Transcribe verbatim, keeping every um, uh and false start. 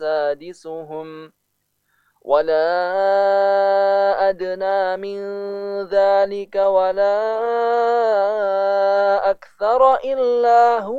سادسهم ولا أدنى من ذلك ولا أكثر إلا هو